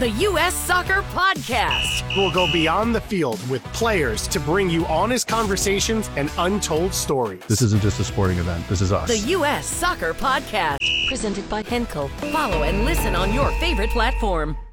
the U.S. Soccer Podcast. We'll go beyond the field with players to bring you honest conversations and untold stories. This isn't just a sporting event. This is us. The U.S. Soccer Podcast. Presented by Henkel. Follow and listen on your favorite platform.